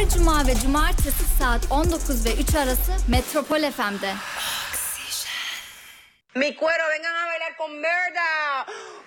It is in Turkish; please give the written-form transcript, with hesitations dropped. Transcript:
Her cuma ve cumartesi saat 19 ve 3 arası Metropol FM'de. Mi cuero, vengan a bailar con Berta.